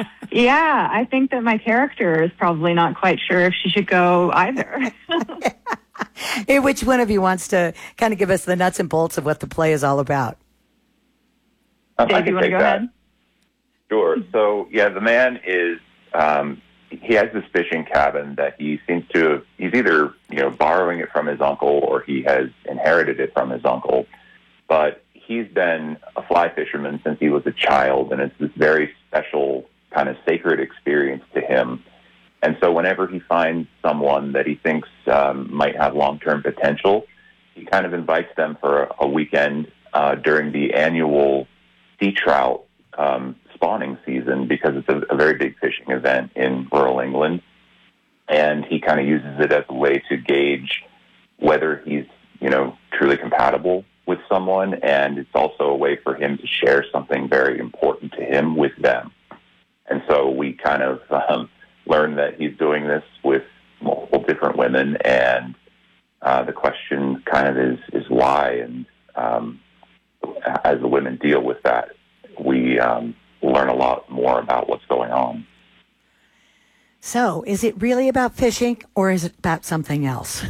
Yeah, I think that my character is probably not quite sure if she should go either. Hey, which one of you wants to kind of give us the nuts and bolts of what the play is all about? Dave, you want to go ahead? Sure. So, yeah, the man is, he has this fishing cabin that he seems to, he's either, borrowing it from his uncle or he has inherited it from his uncle. But he's been a fly fisherman since he was a child, and it's this very special kind of sacred experience to him. And so whenever he finds someone that he thinks might have long-term potential, he kind of invites them for a weekend during the annual sea trout spawning season, because it's a very big fishing event in rural England. And he kind of uses it as a way to gauge whether he's, truly compatible with someone. And it's also a way for him to share something very important to him with them. And so we kind of learn that he's doing this with multiple different women. And the question kind of is why. And as the women deal with that, we learn a lot more about what's going on. So, is it really about fishing, or is it about something else?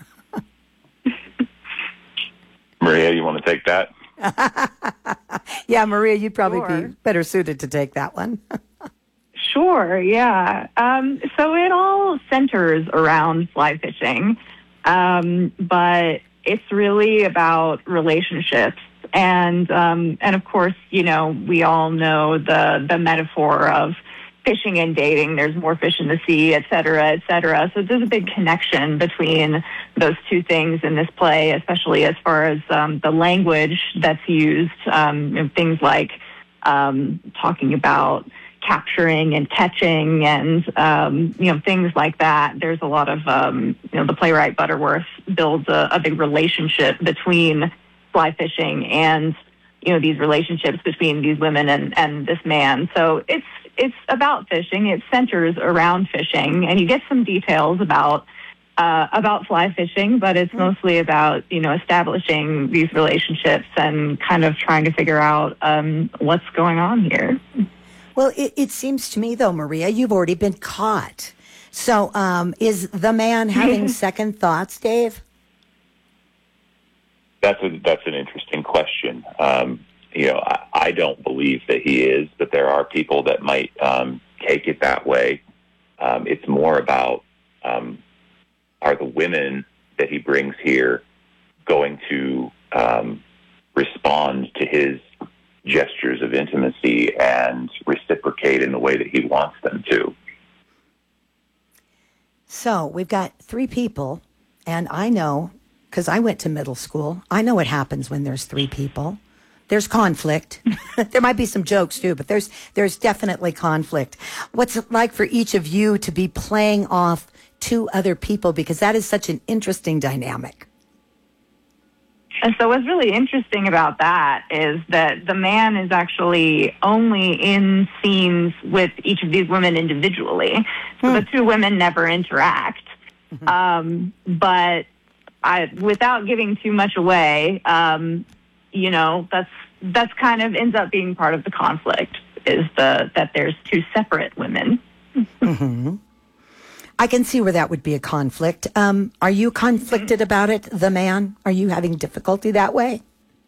Maria, you want to take that? Yeah, Maria, you'd probably be better suited to take that one. Sure, yeah. So it all centers around fly fishing, but it's really about relationships. And of course, we all know the metaphor of fishing and dating. There's more fish in the sea, et cetera, et cetera. So there's a big connection between those two things in this play, especially as far as the language that's used, things like talking about capturing and catching and, things like that. There's a lot of, the playwright Butterworth builds a big relationship between fly fishing and, these relationships between these women and this man. So it's about fishing. It centers around fishing, and you get some details about fly fishing, but it's mostly about, establishing these relationships and kind of trying to figure out what's going on here. Well, it seems to me, though, Maria, you've already been caught. So is the man having second thoughts, Dave? That's an interesting question. I don't believe that he is, but there are people that might take it that way. It's more about are the women that he brings here going to respond to his gestures of intimacy and reciprocate in the way that he wants them to. So we've got three people, and I know, because I went to middle school, I know what happens when there's three people. There's conflict. There might be some jokes too, but there's definitely conflict. What's it like for each of you to be playing off two other people? Because that is such an interesting dynamic. And so what's really interesting about that is that the man is actually only in scenes with each of these women individually. So the two women never interact. But without giving too much away, that's kind of ends up being part of the conflict, is that there's two separate women. Mm-hmm. I can see where that would be a conflict. Are you conflicted about it, the man? Are you having difficulty that way?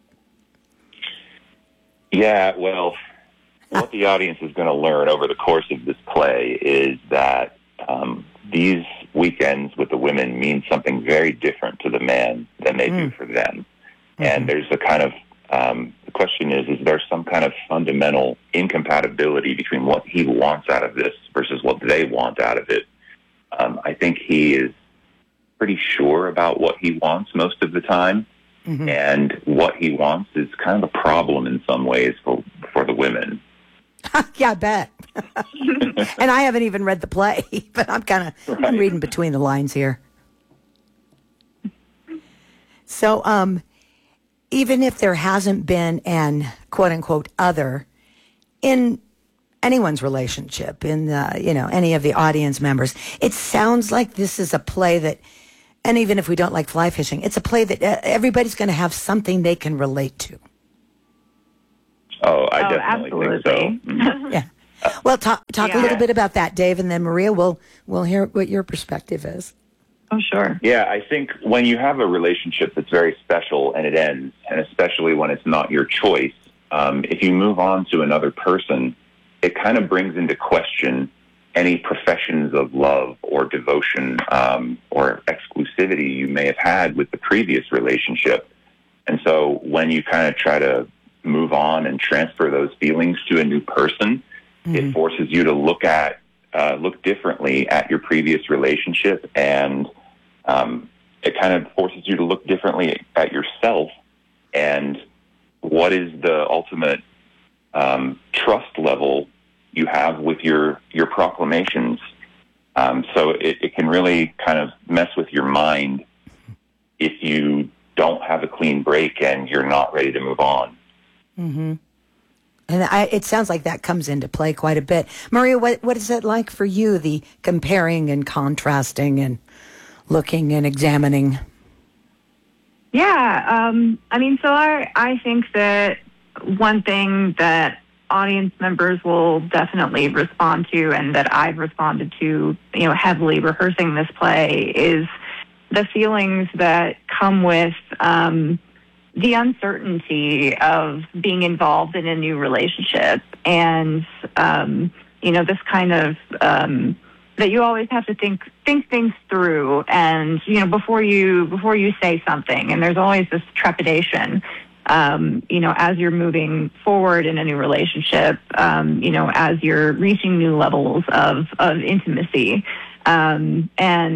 Yeah, well, what the audience is going to learn over the course of this play is that these weekends with the women mean something very different to the man than they do for them. And there's a kind of, the question is there some kind of fundamental incompatibility between what he wants out of this versus what they want out of it? I think he is pretty sure about what he wants most of the time, and what he wants is kind of a problem in some ways for the women. Yeah, I bet. And I haven't even read the play, but I'm reading between the lines here. So, even if there hasn't been an quote-unquote other in anyone's relationship, in any of the audience members, it sounds like this is a play that, and even if we don't like fly fishing, it's a play that everybody's going to have something they can relate to. Oh, I definitely absolutely. think so. Yeah. Well, talk a Yeah. little bit about that, Dave, and then Maria, we'll hear what your perspective is. Oh, sure. Yeah, I think when you have a relationship that's very special and it ends, and especially when it's not your choice, if you move on to another person, it kind of brings into question any professions of love or devotion or exclusivity you may have had with the previous relationship. And so when you kind of try to move on and transfer those feelings to a new person, it forces you to look differently at your previous relationship, and it kind of forces you to look differently at yourself and what is the ultimate trust level you have with your proclamations. So it can really kind of mess with your mind if you don't have a clean break and you're not ready to move on. Mm-hmm. And it sounds like that comes into play quite a bit. Maria, what is it like for you, the comparing and contrasting and looking and examining? Yeah, so I think that one thing that audience members will definitely respond to, and that I've responded to, heavily rehearsing this play, is the feelings that come with the uncertainty of being involved in a new relationship, and this kind of that you always have to think things through, and before you say something, and there's always this trepidation, as you're moving forward in a new relationship, as you're reaching new levels of intimacy, and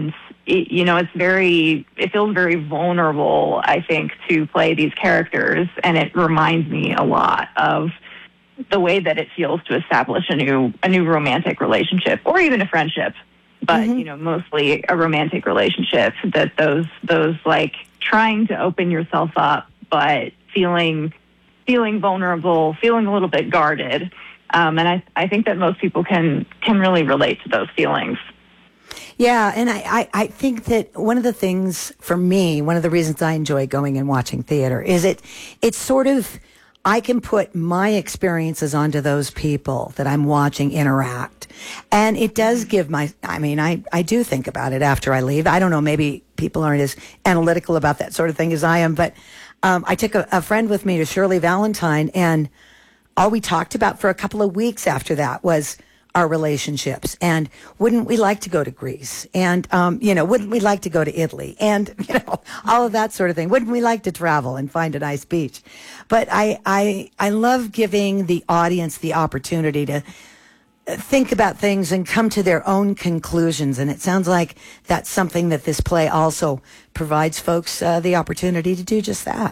it feels very vulnerable, I think, to play these characters, and it reminds me a lot of the way that it feels to establish a new romantic relationship, or even a friendship, but mostly a romantic relationship. That those like trying to open yourself up, but feeling vulnerable, feeling a little bit guarded, and I think that most people can really relate to those feelings. Yeah, and I think that one of the things for me, one of the reasons I enjoy going and watching theater is it's sort of, I can put my experiences onto those people that I'm watching interact. And it does give I do think about it after I leave. I don't know, maybe people aren't as analytical about that sort of thing as I am, but I took a friend with me to Shirley Valentine, and all we talked about for a couple of weeks after that was our relationships, and wouldn't we like to go to Greece, and wouldn't we like to go to Italy, and all of that sort of thing. Wouldn't we like to travel and find a nice beach? But I love giving the audience the opportunity to think about things and come to their own conclusions, and it sounds like that's something that this play also provides folks the opportunity to do just that.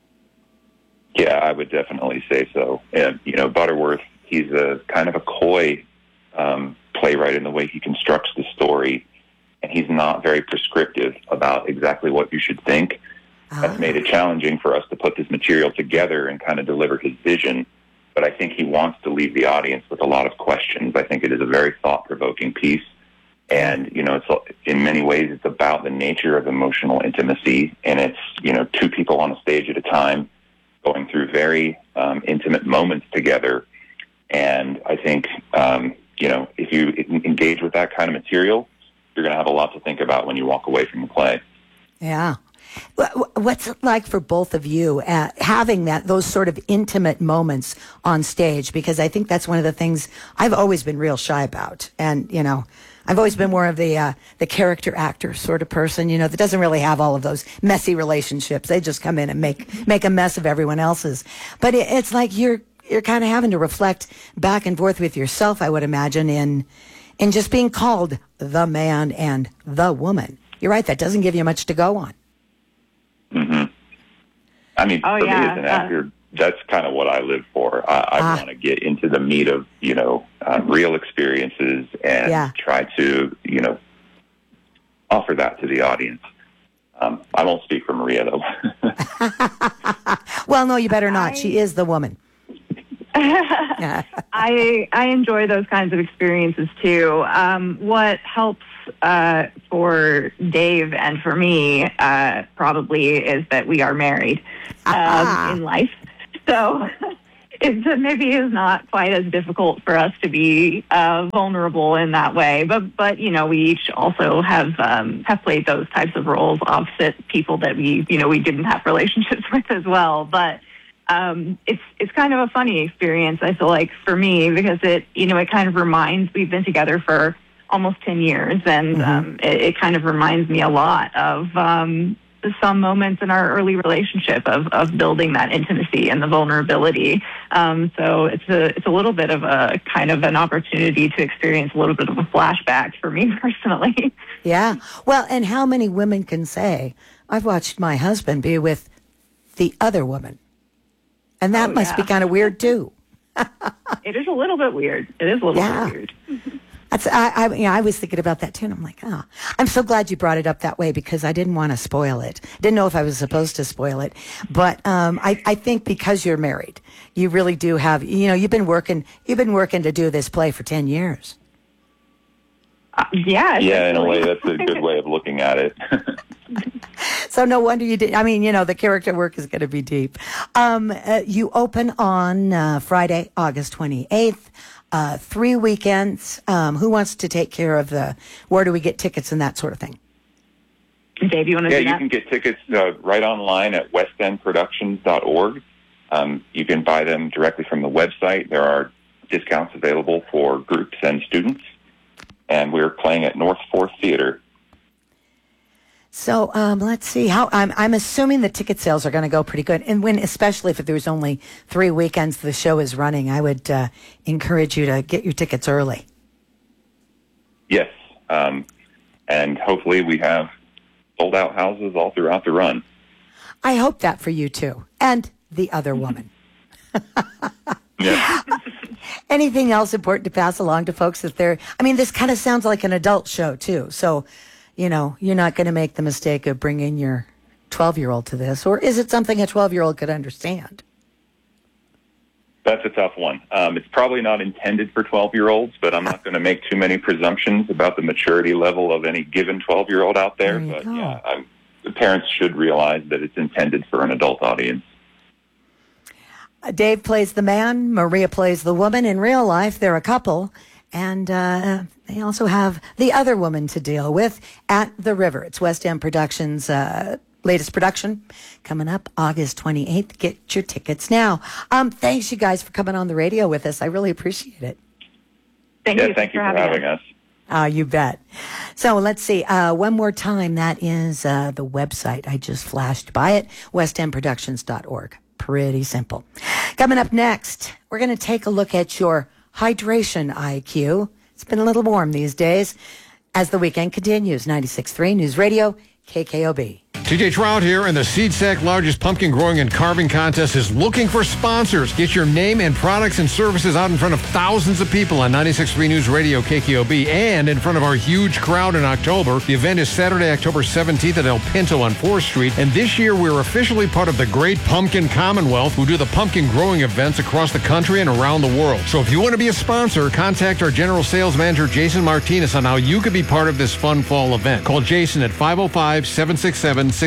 Yeah, I would definitely say so. And Butterworth, he's a kind of a coy playwright in the way he constructs the story, and he's not very prescriptive about exactly what you should think. That's made it challenging for us to put this material together and kind of deliver his vision, but I think he wants to leave the audience with a lot of questions. I think it is a very thought-provoking piece, and it's in many ways it's about the nature of emotional intimacy, and it's two people on a stage at a time going through very intimate moments together. And I think if you engage with that kind of material, you're going to have a lot to think about when you walk away from the play. Yeah. What's it like for both of you having those sort of intimate moments on stage? Because I think that's one of the things I've always been real shy about. And, I've always been more of the character actor sort of person, that doesn't really have all of those messy relationships. They just come in and make a mess of everyone else's. But it's like you're kind of having to reflect back and forth with yourself, I would imagine, in just being called the man and the woman. You're right, that doesn't give you much to go on. Mm-hmm. For me as an actor, that's kind of what I live for. I want to get into the meat of, real experiences and try to, offer that to the audience. I won't speak for Maria, though. Well, no, you better not. She is the woman. I enjoy those kinds of experiences, too. What helps for Dave and for me probably is that we are married in life. So it maybe is not quite as difficult for us to be vulnerable in that way. But we each also have played those types of roles opposite people that we didn't have relationships with as well. But it's kind of a funny experience, I feel like, for me, because it kind of reminds, we've been together for almost 10 years, and it kind of reminds me a lot of some moments in our early relationship of building that intimacy and the vulnerability. So it's a little bit of a kind of an opportunity to experience a little bit of a flashback for me personally. Yeah. Well, and how many women can say, I've watched my husband be with the other woman? And that must be kind of weird, too. It is a little bit weird. It is a little bit weird. I was thinking about that, too, and I'm like, I'm so glad you brought it up that way because I didn't want to spoil it. Didn't know if I was supposed to spoil it. But I think because you're married, you really do have, you've been working to do this play for 10 years. Yeah, in a way, that's a good way of looking at it. So no wonder you did. I mean, the character work is going to be deep. You open on Friday, August 28th. 3 weekends. Who wants to take care of where do we get tickets and that sort of thing? Dave, you want to do that? Yeah, you can get tickets right online at westendproductions.org. You can buy them directly from the website. There are discounts available for groups and students. And we're playing at North 4th Theater. So let's see how I'm assuming the ticket sales are going to go pretty good, and especially if there's only 3 weekends the show is running, I would encourage you to get your tickets early. Yes, and hopefully we have sold out houses all throughout the run. I hope that for you too, and the other woman. Yeah. Anything else important to pass along to folks that this kind of sounds like an adult show too, so. You're not going to make the mistake of bringing your 12-year-old to this, or is it something a 12-year-old could understand? That's a tough one. It's probably not intended for 12-year-olds, but I'm not going to make too many presumptions about the maturity level of any given 12-year-old out there. But the parents should realize that it's intended for an adult audience. Dave plays the man, Maria plays the woman. In real life, they're a couple. And they also have the other woman to deal with at the River. It's West End Productions' latest production coming up August 28th. Get your tickets now. Thanks, you guys, for coming on the radio with us. I really appreciate it. Thank you for having us. You bet. So let's see. One more time. That is the website. I just flashed by it, westendproductions.org. Pretty simple. Coming up next, we're going to take a look at your hydration IQ. It's been a little warm these days. As the weekend continues, 96.3 News Radio, KKOB. TJ Trout here, and the SeedSack largest pumpkin growing and carving contest is looking for sponsors. Get your name and products and services out in front of thousands of people on 96.3 News Radio, KKOB, and in front of our huge crowd in October. The event is Saturday, October 17th at El Pinto on 4th Street, and this year we're officially part of the Great Pumpkin Commonwealth, who do the pumpkin growing events across the country and around the world. So if you want to be a sponsor, contact our General Sales Manager, Jason Martinez, on how you could be part of this fun fall event. Call Jason at 505-767-6700.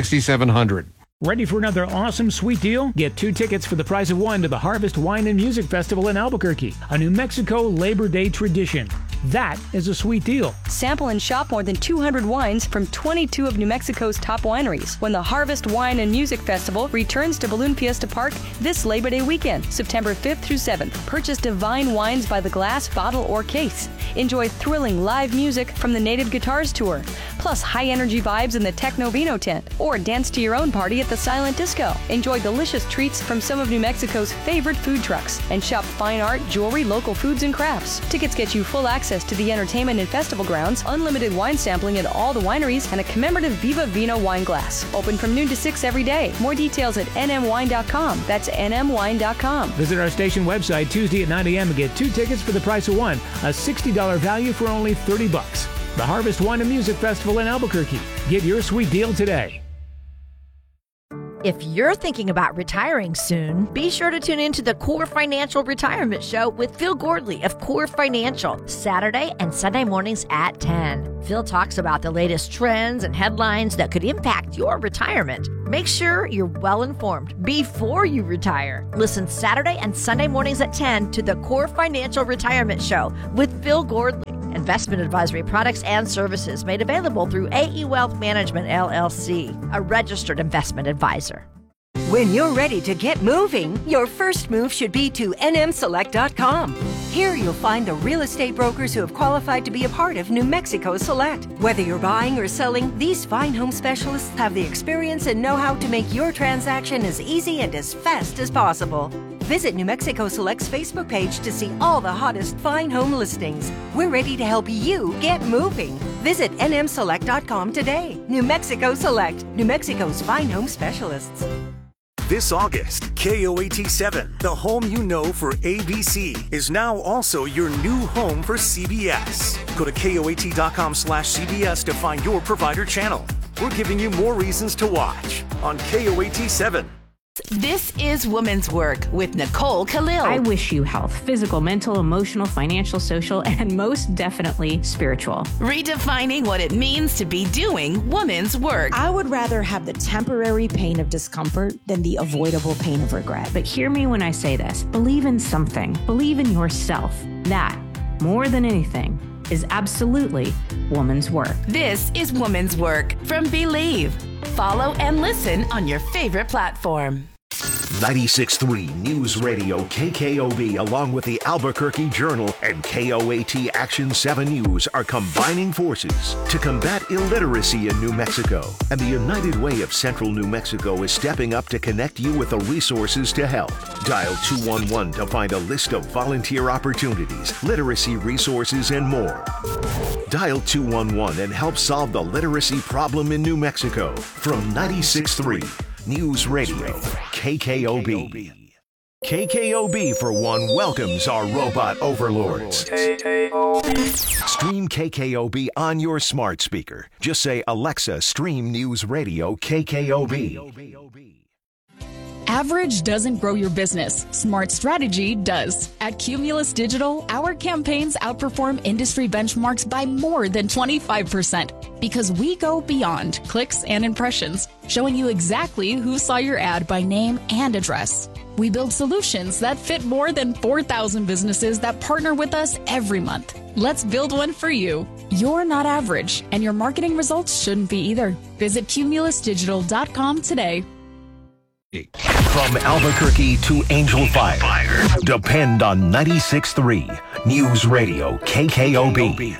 Ready for another awesome sweet deal? Get 2 tickets for the price of 1 to the Harvest Wine and Music Festival in Albuquerque, a New Mexico Labor Day tradition. That is a sweet deal. Sample and shop more than 200 wines from 22 of New Mexico's top wineries when the Harvest Wine and Music Festival returns to Balloon Fiesta Park this Labor Day weekend, September 5th through 7th. Purchase divine wines by the glass, bottle, or case. Enjoy thrilling live music from the Native Guitars Tour, plus high-energy vibes in the Techno Vino tent, or dance to your own party at the Silent Disco. Enjoy delicious treats from some of New Mexico's favorite food trucks, and shop fine art, jewelry, local foods, and crafts. Tickets get you full access to the entertainment and festival grounds, unlimited wine sampling at all the wineries, and a commemorative Viva Vino wine glass. Open from noon to 6 every day. More details at nmwine.com. That's nmwine.com. Visit our station website Tuesday at 9 a.m. and get 2 tickets for the price of 1, a $60 value for only $30. The Harvest Wine and Music Festival in Albuquerque. Get your sweet deal today. If you're thinking about retiring soon, be sure to tune in to the Core Financial Retirement Show with Phil Gordley of Core Financial, Saturday and Sunday mornings at 10. Phil talks about the latest trends and headlines that could impact your retirement. Make sure you're well informed before you retire. Listen Saturday and Sunday mornings at 10 to the Core Financial Retirement Show with Phil Gordley. Investment advisory products and services made available through AE Wealth Management, LLC, a registered investment advisor. When you're ready to get moving, your first move should be to nmselect.com. Here you'll find the real estate brokers who have qualified to be a part of New Mexico Select. Whether you're buying or selling, these fine home specialists have the experience and know-how to make your transaction as easy and as fast as possible. Visit New Mexico Select's Facebook page to see all the hottest fine home listings. We're ready to help you get moving. Visit nmselect.com today. New Mexico Select, New Mexico's fine home specialists. This August, KOAT7, the home you know for ABC, is now also your new home for CBS. Go to KOAT.com/CBS to find your provider channel. We're giving you more reasons to watch on KOAT7. This is Women's Work with Nicole Khalil. I wish you health, physical, mental, emotional, financial, social, and most definitely spiritual. Redefining what it means to be doing women's work. I would rather have the temporary pain of discomfort than the avoidable pain of regret. But hear me when I say this. Believe in something. Believe in yourself. That, more than anything, is absolutely woman's work. This is Women's Work from Believe. Follow and listen on your favorite platform. 96.3 News Radio KKOB, along with the Albuquerque Journal and KOAT Action 7 News, are combining forces to combat illiteracy in New Mexico. And the United Way of Central New Mexico is stepping up to connect you with the resources to help. Dial 211 to find a list of volunteer opportunities, literacy resources, and more. Dial 211 and help solve the literacy problem in New Mexico. From 96.3 News Radio, KKOB. KKOB, for one, welcomes our robot overlords. Stream KKOB on your smart speaker. Just say, Alexa, stream News Radio KKOB. Average doesn't grow your business. Smart strategy does. At Cumulus Digital, our campaigns outperform industry benchmarks by more than 25% because we go beyond clicks and impressions, showing you exactly who saw your ad by name and address. We build solutions that fit more than 4,000 businesses that partner with us every month. Let's build one for you. You're not average, and your marketing results shouldn't be either. Visit cumulusdigital.com today. From Albuquerque to Angel Fire, depend on 96.3 News Radio KKOB.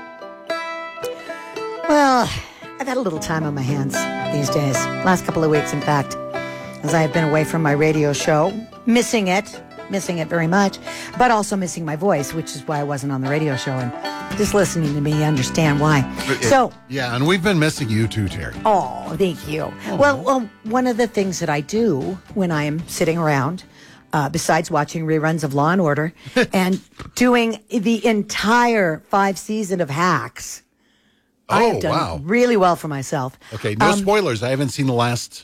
Well, I've had a little time on my hands these days. Last couple of weeks, in fact, as I have been away from my radio show, missing it very much, but also missing my voice, which is why I wasn't on the radio show. And just listening to me, understand why. Yeah, and we've been missing you too, Terry. Oh, thank you. Well, one of the things that I do when I am sitting around, besides watching reruns of Law and Order and doing the entire 5 season of Hacks, I have done really well for myself. Okay, no spoilers. I haven't seen the last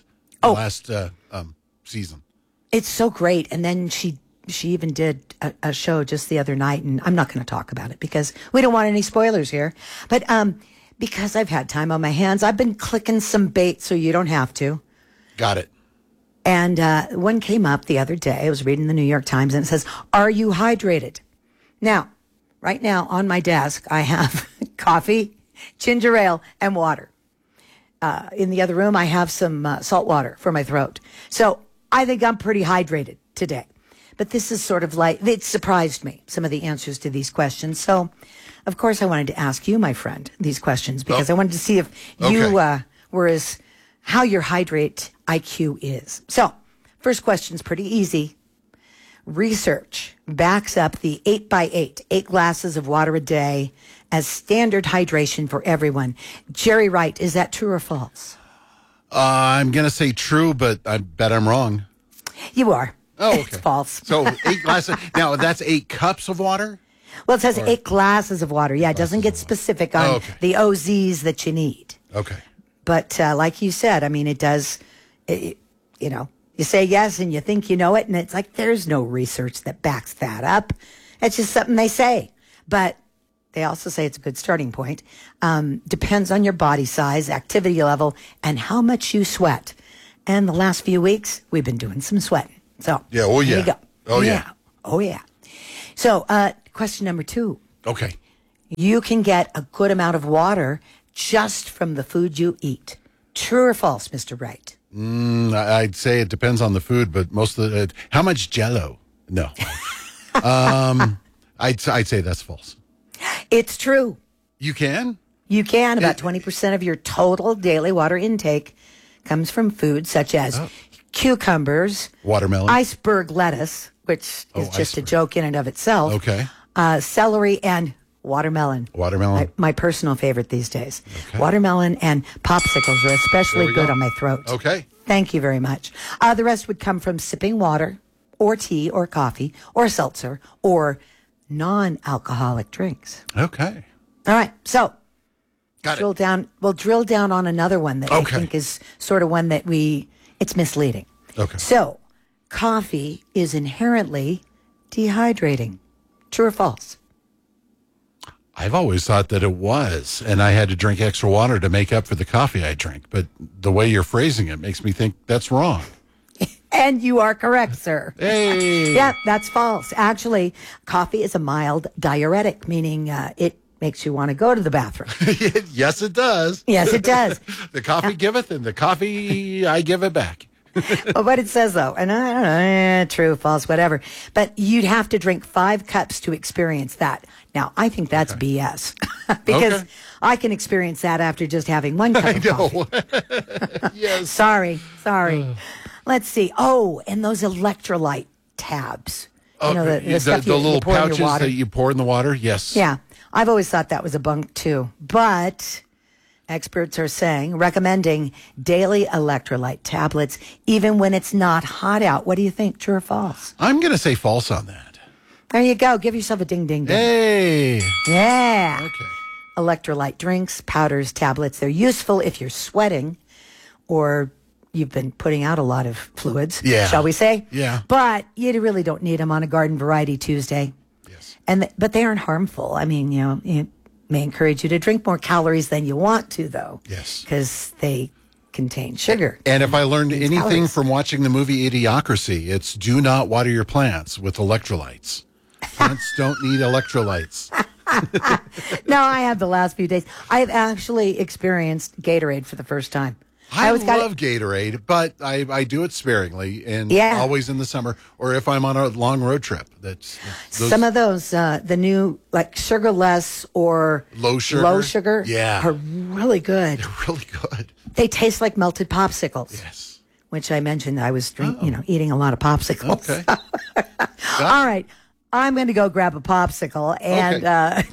season. It's so great. And then she even did a show just the other night, and I'm not going to talk about it because we don't want any spoilers here. But because I've had time on my hands, I've been clicking some bait so you don't have to. Got it. And one came up the other day. I was reading the New York Times, and it says, "Are you hydrated?" Now, right now on my desk, I have coffee, ginger ale, and water. In the other room, I have some salt water for my throat. So I think I'm pretty hydrated today. But this is sort of like, it surprised me, some of the answers to these questions. So, of course, I wanted to ask you, my friend, these questions because I wanted to see if you were how your hydrate IQ is. So, first question's pretty easy. Research backs up the 8x8, 8 glasses of water a day, as standard hydration for everyone. Jerry Wright, is that true or false? I'm going to say true, but I bet I'm wrong. You are. Oh, okay. It's false. So 8 glasses. Now, that's 8 cups of water? Well, it says 8 glasses of water. Yeah, it doesn't get specific on the OZs that you need. Okay. But like you said, I mean, it does, you say yes and you think you know it, and it's like there's no research that backs that up. It's just something they say. But they also say it's a good starting point. Depends on your body size, activity level, and how much you sweat. And the last few weeks, we've been doing some sweating. So, yeah, oh yeah. There you go. Oh yeah. Oh yeah. So, question number 2. Okay. You can get a good amount of water just from the food you eat. True or false, Mr. Wright? I'd say it depends on the food, but most of the how much Jell-O? No. I'd say that's false. It's true. You can? You can. About 20% of your total daily water intake comes from foods such as cucumbers, watermelon, iceberg lettuce, which is just a joke in and of itself. Okay. Celery and watermelon. Watermelon. My personal favorite these days. Okay. Watermelon and popsicles are especially good on my throat. Okay. Thank you very much. The rest would come from sipping water or tea or coffee or seltzer or non-alcoholic drinks. Okay. All right. So Got drill it. down. We'll drill down on another one that I think is sort of one that it's misleading. Okay. So coffee is inherently dehydrating. True or false? I've always thought that it was, and I had to drink extra water to make up for the coffee I drank. But the way you're phrasing it makes me think that's wrong. And you are correct, sir. Hey. Yeah, that's false. Actually, coffee is a mild diuretic, meaning it makes you want to go to the bathroom. Yes, it does. Yes, it does. The coffee giveth, and the coffee I give it back. Well, what it says, though, and I don't know, true, false, whatever, but you'd have to drink 5 cups to experience that. Now, I think that's BS because I can experience that after just having 1 cup of coffee. Yes. Sorry. Let's see. Oh, and those electrolyte tabs. You know, the stuff the little pour pouches in your water. that you pour in the water? Yes. Yeah. I've always thought that was a bunk, too. But experts are recommending daily electrolyte tablets, even when it's not hot out. What do you think? True or false? I'm going to say false on that. There you go. Give yourself a ding, ding, ding. Hey. Yeah. Okay. Electrolyte drinks, powders, tablets. They're useful if you're sweating or you've been putting out a lot of fluids, shall we say? Yeah. But you really don't need them on a Garden Variety Tuesday. Yes. But they aren't harmful. I mean, it may encourage you to drink more calories than you want to, though. Yes. Because they contain sugar. And if I learned anything calories. from watching the movie Idiocracy, it's do not water your plants with electrolytes. Plants don't need electrolytes. No, I have the last few days. I've actually experienced Gatorade for the first time. I love Gatorade, but I do it sparingly and always in the summer or if I'm on a long road trip. Some of those, the new like sugarless or low sugar, are really good. They're really good. They taste like melted popsicles. Yes. Which I mentioned I was eating a lot of popsicles. Okay. All right. I'm going to go grab a popsicle, and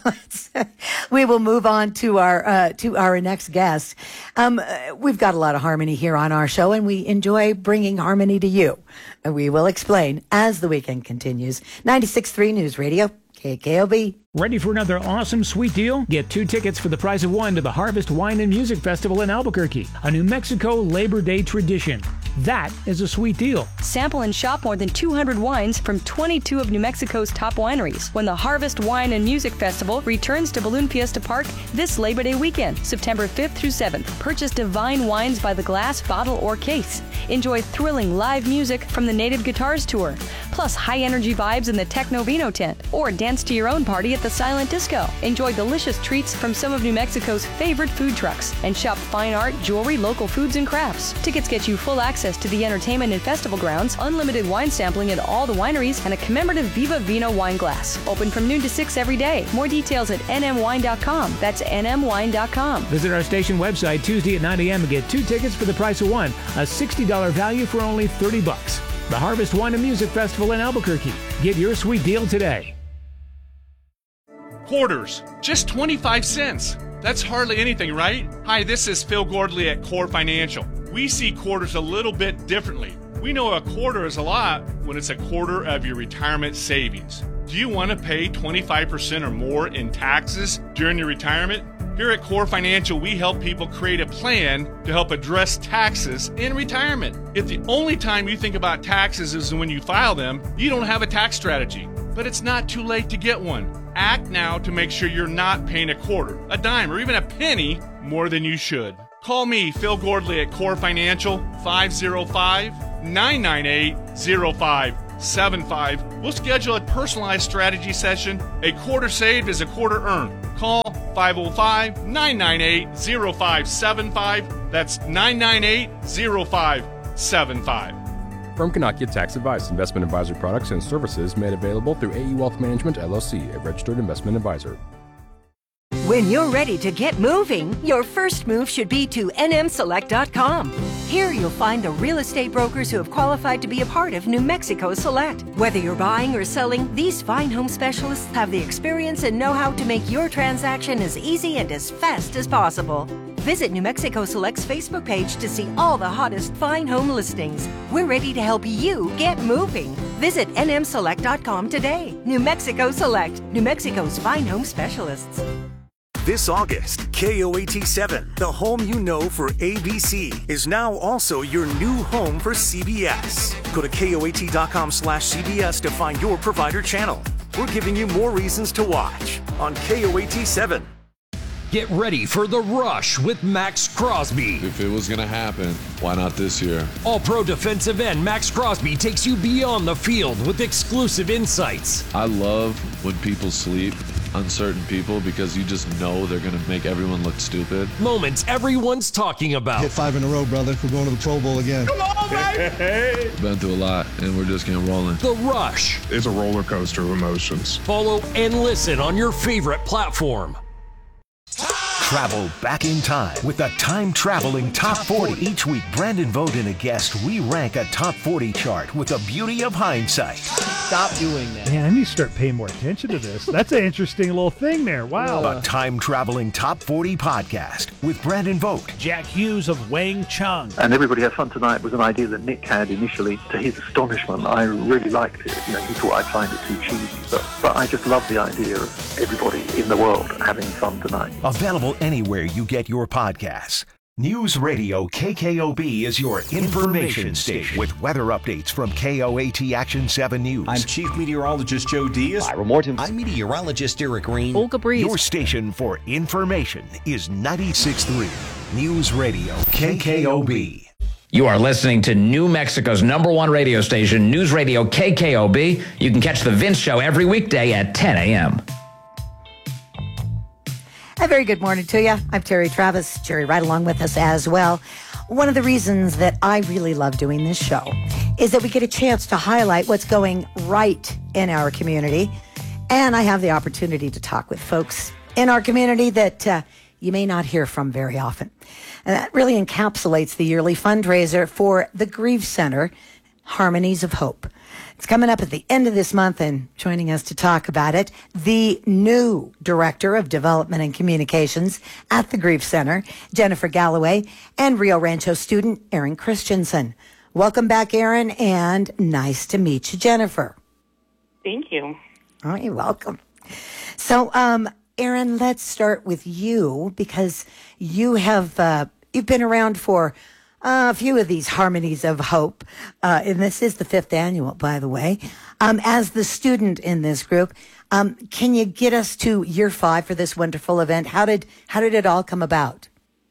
we will move on to our next guest. We've got a lot of harmony here on our show, and we enjoy bringing harmony to you. And we will explain as the weekend continues. 96.3 News Radio, KKOB. Ready for another awesome sweet deal? Get 2 tickets for the price of 1 to the Harvest Wine and Music Festival in Albuquerque, a New Mexico Labor Day tradition. That is a sweet deal. Sample and shop more than 200 wines from 22 of New Mexico's top wineries when the Harvest Wine and Music Festival returns to Balloon Fiesta Park this Labor Day weekend, September 5th through 7th. Purchase divine wines by the glass, bottle, or case. Enjoy thrilling live music from the Native Guitars Tour, plus high-energy vibes in the Techno Vino tent, or dance to your own party at the Silent Disco. Enjoy delicious treats from some of New Mexico's favorite food trucks, and shop fine art, jewelry, local foods, and crafts. Tickets get you full access to the entertainment and festival grounds, unlimited wine sampling at all the wineries, and a commemorative Viva Vino wine glass. Open from noon to 6 every day. More details at nmwine.com. That's nmwine.com. Visit our station website Tuesday at 9 a.m. and get 2 tickets for the price of 1, a $60 value for only $30. The Harvest Wine and Music Festival in Albuquerque. Get your sweet deal today. Quarters, just 25 cents. That's hardly anything, right? Hi, this is Phil Gordley at Core Financial. We see quarters a little bit differently. We know a quarter is a lot when it's a quarter of your retirement savings. Do you want to pay 25% or more in taxes during your retirement? Here at Core Financial, we help people create a plan to help address taxes in retirement. If the only time you think about taxes is when you file them, you don't have a tax strategy. But it's not too late to get one. Act now to make sure you're not paying a quarter, a dime, or even a penny more than you should. Call me, Phil Gordley at Core Financial, 505-998-0575. We'll schedule a personalized strategy session. A quarter saved is a quarter earned. Call 505-998-0575. That's 998-0575. Firm cannot give tax advice. Investment advisory products and services made available through AE Wealth Management, LLC, a registered investment advisor. When you're ready to get moving, your first move should be to nmselect.com. Here you'll find the real estate brokers who have qualified to be a part of New Mexico Select. Whether you're buying or selling, these fine home specialists have the experience and know-how to make your transaction as easy and as fast as possible. Visit New Mexico Select's Facebook page to see all the hottest fine home listings. We're ready to help you get moving. Visit nmselect.com today. New Mexico Select, New Mexico's fine home specialists. This August, KOAT7, the home you know for ABC, is now also your new home for CBS. Go to KOAT.com/CBS to find your provider channel. We're giving you more reasons to watch on KOAT7. Get ready for The Rush with Max Crosby. If it was going to happen, why not this year? All-Pro defensive end Max Crosby takes you beyond the field with exclusive insights. I love when people sleep on certain people because you just know they're going to make everyone look stupid. Moments everyone's talking about. Hit 5 in a row, brother. We're going to the Pro Bowl again. Come on, baby! Been through a lot, and we're just getting rolling. The Rush. It's a roller coaster of emotions. Follow and listen on your favorite platform. Travel back in time with the time-traveling Top 40. Each week, Brandon Vogt and a guest re-rank a Top 40 chart with the beauty of hindsight. Stop doing that. Man, I need to start paying more attention to this. That's an interesting little thing there. Wow. A time-traveling Top 40 podcast with Brandon Vogt. Jack Hughes of Wang Chung. And Everybody Has Fun Tonight was an idea that Nick had initially. To his astonishment, I really liked it. You know, he thought I'd find it too cheesy. But I just love the idea of everybody in the world having fun tonight. Available anywhere you get your podcasts. News Radio KKOB is your information station with weather updates from KOAT Action 7 News. I'm Chief Meteorologist Joe Diaz. Ira Morton. I'm Meteorologist Eric Green. Olga Breeze. Your station for information is 96.3 News Radio KKOB. You are listening to New Mexico's #1 radio station, News Radio KKOB. You can catch The Vince Show every weekday at 10 a.m. A very good morning to you. I'm Terry Travis. Jerry right along with us as well. One of the reasons that I really love doing this show is that we get a chance to highlight what's going right in our community. And I have the opportunity to talk with folks in our community that you may not hear from very often. And that really encapsulates the yearly fundraiser for the Grief Center, Harmonies of Hope. It's coming up at the end of this month, and joining us to talk about it, the new Director of Development and Communications at the Grief Center, Jennifer Galloway, and Rio Rancho student, Erin Christensen. Welcome back, Erin, and nice to meet you, Jennifer. Thank you. Oh, you're welcome. So, Erin, let's start with you, because you have you've been around for a few of these Harmonies of Hope, and this is the 5th annual, by the way. As the student in this group, can you get us to year 5 for this wonderful event? How did it all come about?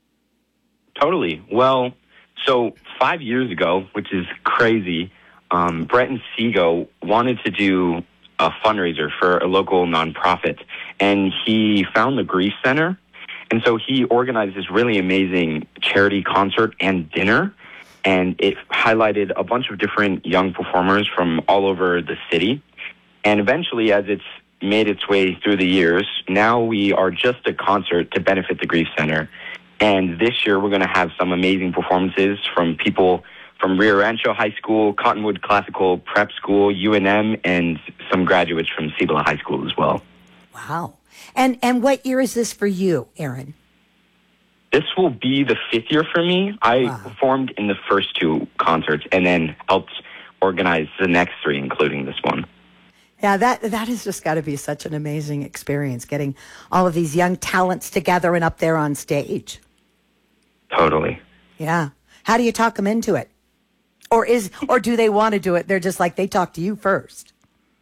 Totally. Well, so 5 years ago, which is crazy, Brett and Seago wanted to do a fundraiser for a local nonprofit, and he found the Grief Center. And so he organized this really amazing charity concert and dinner, and it highlighted a bunch of different young performers from all over the city. And eventually, as it's made its way through the years, now we are just a concert to benefit the Grief Center. And this year, we're going to have some amazing performances from people from Rio Rancho High School, Cottonwood Classical Prep School, UNM, and some graduates from Cibola High School as well. Wow. And what year is this for you, Erin? This will be the 5th year for me. I performed in the first 2 concerts and then helped organize the next 3, including this one. Yeah, that has just got to be such an amazing experience, getting all of these young talents together and up there on stage. Totally. Yeah. How do you talk them into it? Or do they want to do it? They're just like, they talk to you first.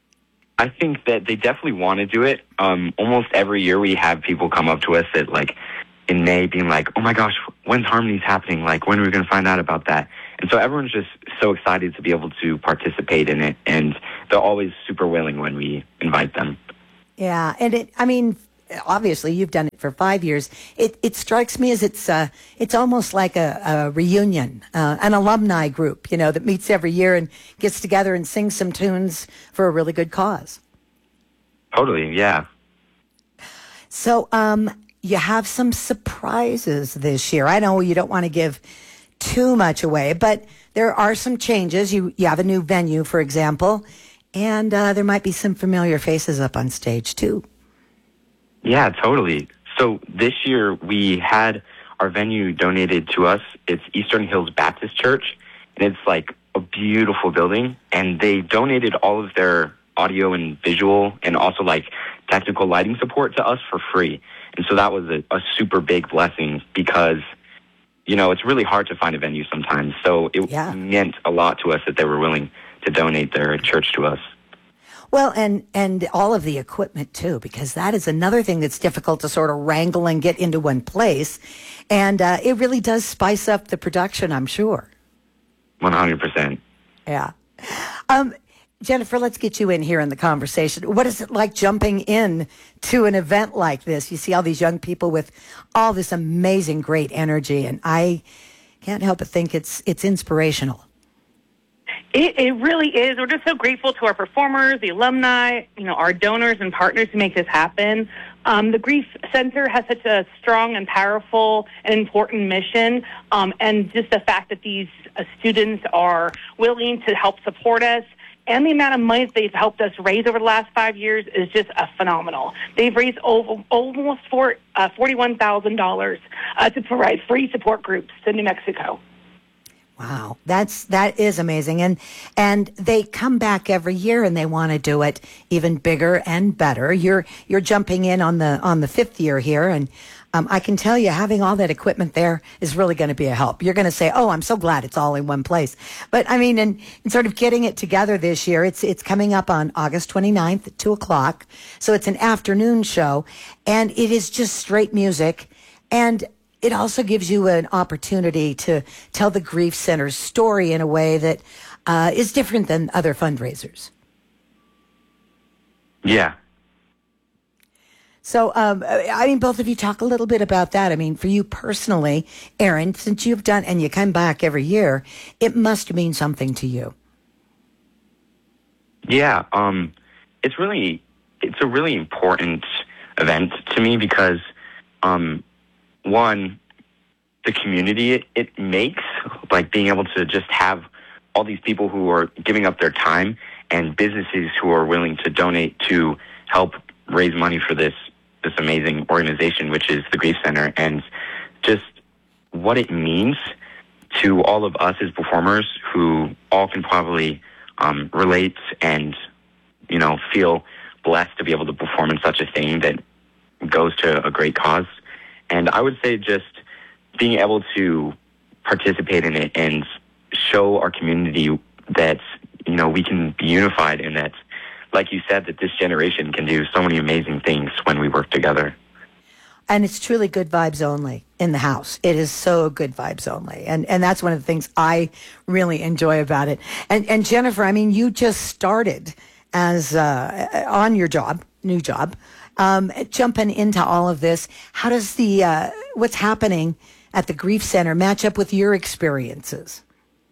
I think that they definitely want to do it. Almost every year we have people come up to us that, like, in May being like, oh my gosh, when's Harmonies happening? Like, when are we going to find out about that? And so everyone's just so excited to be able to participate in it, and they're always super willing when we invite them. Yeah, and obviously you've done it for 5 years. It strikes me as it's almost like a reunion, an alumni group, that meets every year and gets together and sings some tunes for a really good cause. Totally, yeah. So, you have some surprises this year. I know you don't want to give too much away, but there are some changes. You have a new venue, for example, and there might be some familiar faces up on stage too. Yeah, totally. So this year we had our venue donated to us. It's Eastern Hills Baptist Church, and it's like a beautiful building, and they donated all of their audio and visual and also like technical lighting support to us for free. And so that was a super big blessing because, it's really hard to find a venue sometimes. So it meant a lot to us that they were willing to donate their church to us. Well, and all of the equipment too, because that is another thing that's difficult to sort of wrangle and get into one place. And it really does spice up the production, I'm sure. 100%. Yeah. Jennifer, let's get you in here in the conversation. What is it like jumping in to an event like this? You see all these young people with all this amazing, great energy, and I can't help but think it's inspirational. It really is. We're just so grateful to our performers, the alumni, our donors and partners who make this happen. The Grief Center has such a strong and powerful and important mission, and just the fact that these students are willing to help support us and the amount of money that they've helped us raise over the last 5 years is just phenomenal. They've raised almost $41,000 to provide free support groups to New Mexico. Wow, that is amazing, and they come back every year and they want to do it even bigger and better. You're jumping in on the fifth year here, and I can tell you having all that equipment there is really going to be a help. You're going to say, "Oh, I'm so glad it's all in one place." But and sort of getting it together this year, it's coming up on August 29th at 2:00, so it's an afternoon show, and it is just straight music, and it also gives you an opportunity to tell the Grief Center's story in a way that is different than other fundraisers. Yeah. So, both of you talk a little bit about that. For you personally, Aaron, since you've done, and you come back every year, it must mean something to you. Yeah. It's a really important event to me because, one, the community it makes, like being able to just have all these people who are giving up their time and businesses who are willing to donate to help raise money for this amazing organization, which is the Grief Center, and just what it means to all of us as performers who all can probably relate and, feel blessed to be able to perform in such a thing that goes to a great cause. And I would say just being able to participate in it and show our community that, we can be unified and that, like you said, that this generation can do so many amazing things when we work together. And it's truly good vibes only in the house. It is so good vibes only. And that's one of the things I really enjoy about it. And Jennifer, you just started as on your new job, jumping into all of this. How does what's happening at the Grief Center match up with your experiences?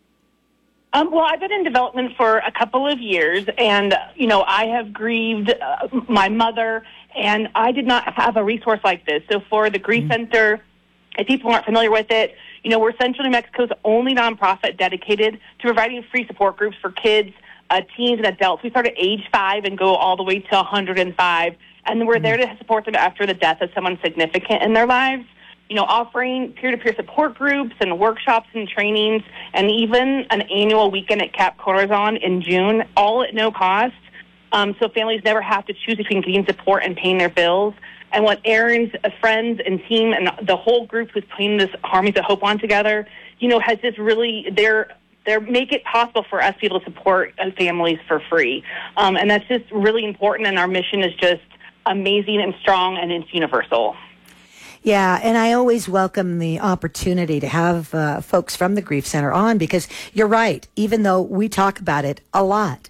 Well, I've been in development for a couple of years, and, I have grieved my mother, and I did not have a resource like this. So for the Grief Center, if people aren't familiar with it, we're Central New Mexico's only nonprofit dedicated to providing free support groups for kids, teens, and adults. We start at age 5 and go all the way to 105, and we're there to support them after the death of someone significant in their lives. Offering peer-to-peer support groups and workshops and trainings, and even an annual weekend at Cap Corazon in June, all at no cost. So families never have to choose between getting support and paying their bills. And what Aaron's friends and team and the whole group who's putting this Harmonies of Hope on together, has just really, they're make it possible for us to be able to support families for free. And that's just really important, and our mission is just amazing and strong, and it's universal. Yeah, and I always welcome the opportunity to have folks from the Grief Center on, because you're right. Even though we talk about it a lot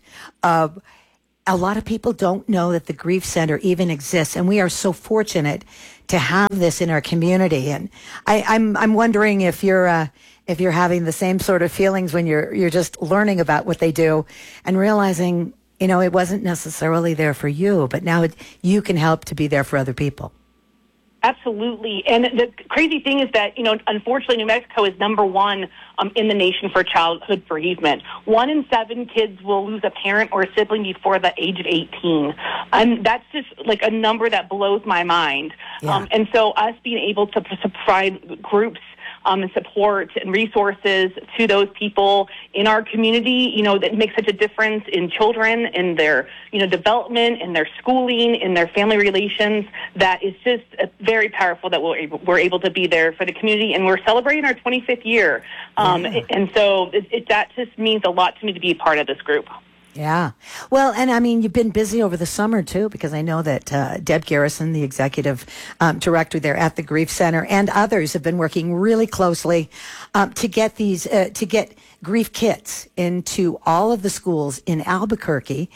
of people don't know that the Grief Center even exists, and we are so fortunate to have this in our community. And I'm wondering if you're having the same sort of feelings when you're just learning about what they do and realizing, it wasn't necessarily there for you, but now you can help to be there for other people. Absolutely. And the crazy thing is that, unfortunately, New Mexico is number one in the nation for childhood bereavement. 1 in 7 kids will lose a parent or a sibling before the age of 18. And that's just like a number that blows my mind. Yeah. And so us being able to provide groups and support and resources to those people in our community, that makes such a difference in children, in their, development, in their schooling, in their family relations, that is just very powerful that we're able to be there for the community. And we're celebrating our 25th year. And so that just means a lot to me to be a part of this group. Yeah. Well, and I mean, you've been busy over the summer, too, because I know that Deb Garrison, the executive director there at the Grief Center, and others have been working really closely to get grief kits into all of the schools in Albuquerque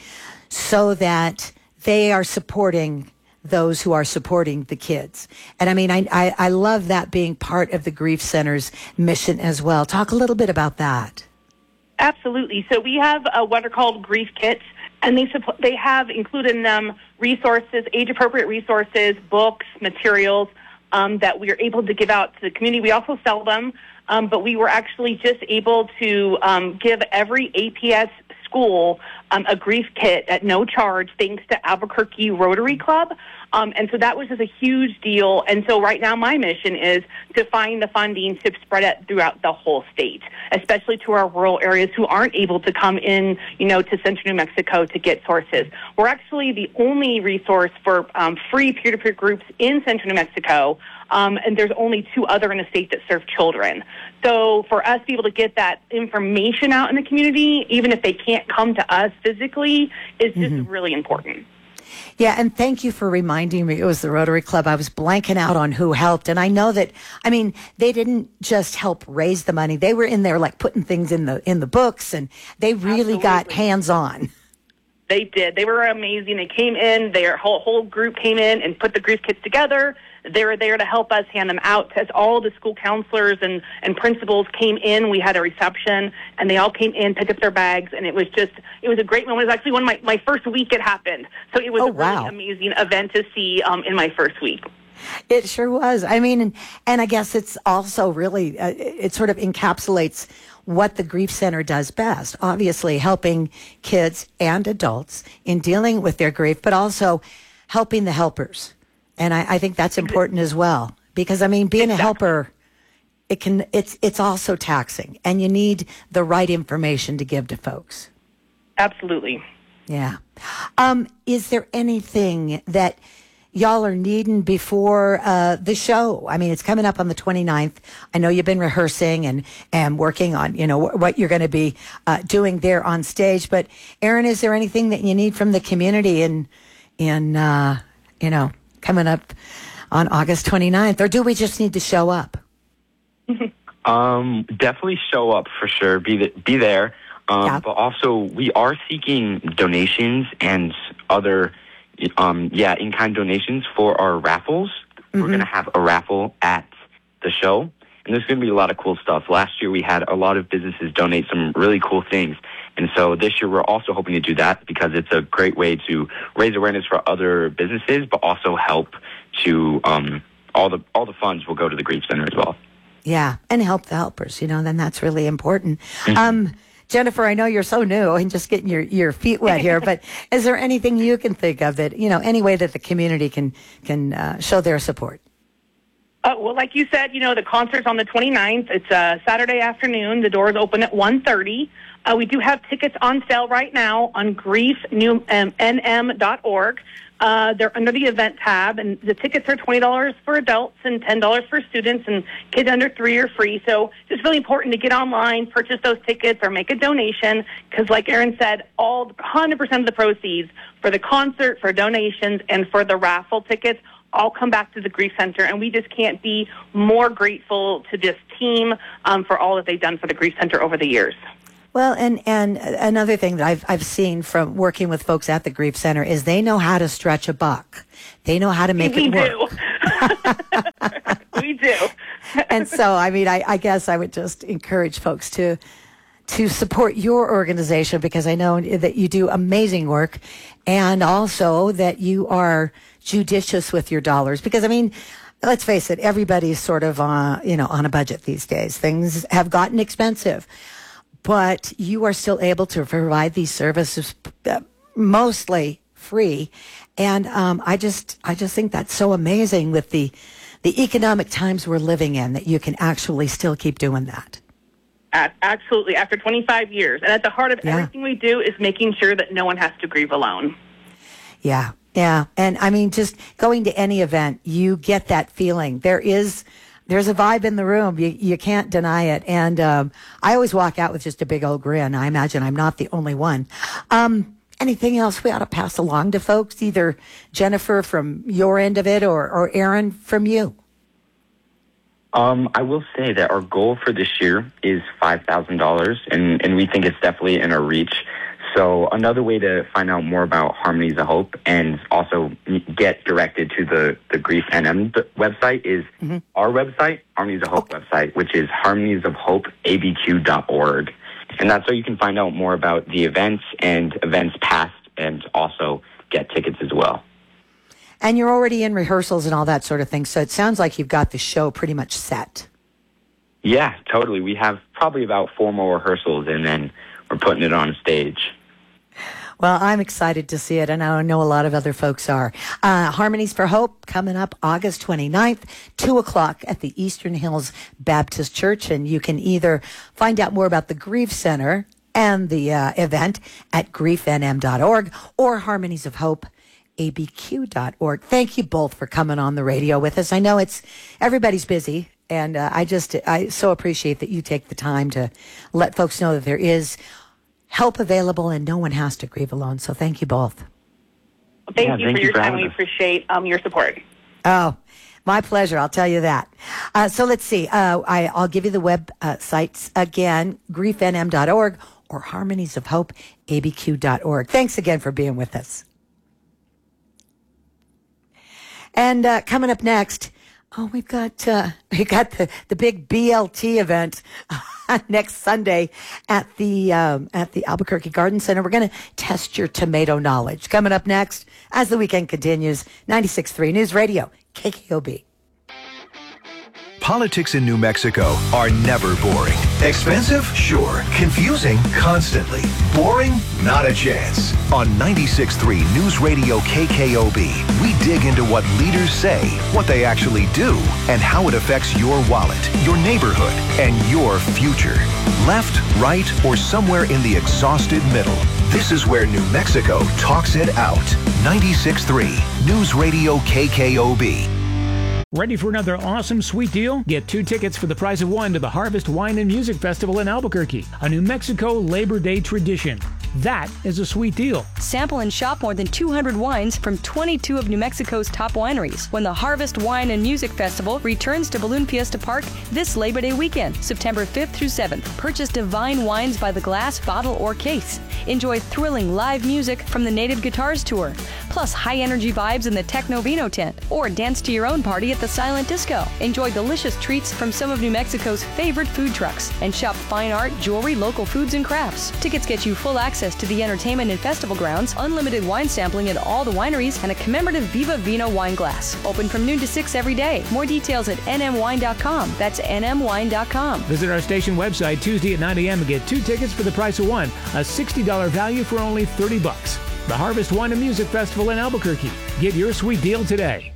so that they are supporting those who are supporting the kids. And I mean, I love that being part of the Grief Center's mission as well. Talk a little bit about that. Absolutely. So we have what are called grief kits, and they have included in them resources, age-appropriate resources, books, materials that we are able to give out to the community. We also sell them, but we were actually just able to give every APS school a grief kit at no charge, thanks to Albuquerque Rotary Club. And so that was just a huge deal. And so right now my mission is to find the funding to spread it throughout the whole state, especially to our rural areas who aren't able to come in, to central New Mexico to get sources. We're actually the only resource for free peer-to-peer groups in central New Mexico. And there's only 2 other in the state that serve children. So for us to be able to get that information out in the community, even if they can't come to us physically, is just really important. Yeah, and thank you for reminding me. It was the Rotary Club. I was blanking out on who helped. And I know that, they didn't just help raise the money. They were in there like putting things in the books, and they really got hands-on. They did. They were amazing. They came in, their whole group came in and put the grief kits together. They were there to help us hand them out. As all the school counselors and principals came in, we had a reception, and they all came in, picked up their bags, and it was a great moment. It was actually my first week it happened. So it was a really amazing event to see in my first week. It sure was. And I guess it's also really, it sort of encapsulates what the Grief Center does best. Obviously, helping kids and adults in dealing with their grief, but also helping the helpers. And I think that's important as well, because being a helper, it's also taxing, and you need the right information to give to folks. Absolutely. Yeah. Is there anything that y'all are needing before the show? It's coming up on the 29th. I know you've been rehearsing and working on, what you're going to be doing there on stage. But Erin, is there anything that you need from the community in coming up on August 29th, or do we just need to show up? Definitely show up for sure. Be there. But also we are seeking donations and other, in-kind donations for our raffles. We're going to have a raffle at the show, and there's going to be a lot of cool stuff. Last year we had a lot of businesses donate some really cool things. And so this year we're also hoping to do that, because it's a great way to raise awareness for other businesses, but also help to all the funds will go to the Grief Center as well. Yeah, and help the helpers. Then that's really important. Jennifer, I know you're so new and just getting your feet wet here, but is there anything you can think of that any way that the community can show their support? Well, like you said, the concert's on the 29th. It's a Saturday afternoon. The doors open at 1:30. We do have tickets on sale right now on griefnm.org. They're under the event tab, and the tickets are $20 for adults and $10 for students, and kids under 3 are free. So it's really important to get online, purchase those tickets, or make a donation, because like Erin said, 100% of the proceeds for the concert, for donations, and for the raffle tickets all come back to the Grief Center, and we just can't be more grateful to this team for all that they've done for the Grief Center over the years. Well, and another thing that I've seen from working with folks at the Grief Center is they know how to stretch a buck. They know how to make it work. We do. And so, I mean, I guess I would just encourage folks to support your organization, because I know that you do amazing work, and also that you are judicious with your dollars. Because, I mean, let's face it, everybody's sort of on a budget these days. Things have gotten expensive. But you are still able to provide these services mostly free, and I just think that's so amazing with the economic times we're living in, that you can actually still keep doing that. Absolutely, after 25 years, and at the heart of everything we do is making sure that no one has to grieve alone. Yeah, and I mean, just going to any event, you get that feeling. There's a vibe in the room. You can't deny it. And I always walk out with just a big old grin. I imagine I'm not the only one. Anything else we ought to pass along to folks, either Jennifer from your end of it or Aaron from you? I will say that our goal for this year is $5,000, and we think it's definitely in our reach. So another way to find out more about Harmonies of Hope and also get directed to the Grief NM website is our website, Harmonies of Hope website, which is harmoniesofhopeabq.org. And that's where you can find out more about the events and events past, and also get tickets as well. And you're already in rehearsals and all that sort of thing, so it sounds like you've got the show pretty much set. Yeah, totally. We have probably about 4 more rehearsals, and then we're putting it on stage. Well, I'm excited to see it, and I know a lot of other folks are. Harmonies for Hope coming up August 29th, 2 o'clock at the Eastern Hills Baptist Church, and you can either find out more about the Grief Center and the event at griefnm.org or harmoniesofhopeabq.org. Thank you both for coming on the radio with us. I know everybody's busy, and I so appreciate that you take the time to let folks know that there is help available and no one has to grieve alone. So thank you both. Thank you for your time. We appreciate your support. Oh, my pleasure. I'll tell you that. So let's see. I'll give you the web sites again, griefnm.org or harmoniesofhopeabq.org. Thanks again for being with us. And coming up next, we've got the big BLT event next Sunday at the Albuquerque Garden Center. We're going to test your tomato knowledge. Coming up next, as the weekend continues, 96.3 News Radio, KKOB. Politics in New Mexico are never boring. Expensive? Sure. Confusing? Constantly. Boring? Not a chance. On 96.3 News Radio KKOB, we dig into what leaders say, what they actually do, and how it affects your wallet, your neighborhood, and your future. Left, right, or somewhere in the exhausted middle. This is where New Mexico talks it out. 96.3 News Radio KKOB. Ready for another awesome sweet deal? Get 2 tickets for the price of 1 to the Harvest Wine and Music Festival in Albuquerque, a New Mexico Labor Day tradition. That is a sweet deal. Sample and shop more than 200 wines from 22 of New Mexico's top wineries when the Harvest Wine and Music Festival returns to Balloon Fiesta Park this Labor Day weekend, September 5th through 7th. Purchase divine wines by the glass, bottle, or case. Enjoy thrilling live music from the Native Guitars Tour, plus high-energy vibes in the Techno Vino tent, or dance to your own party at the Silent Disco. Enjoy delicious treats from some of New Mexico's favorite food trucks, and shop fine art, jewelry, local foods, and crafts. Tickets get you full access to the entertainment and festival grounds, unlimited wine sampling at all the wineries, and a commemorative Viva Vino wine glass. Open from noon to 6 every day. More details at nmwine.com. That's nmwine.com. Visit our station website Tuesday at 9 a.m. and get 2 tickets for the price of 1, a $60 value for only $30. The Harvest Wine and Music Festival in Albuquerque. Get your sweet deal today.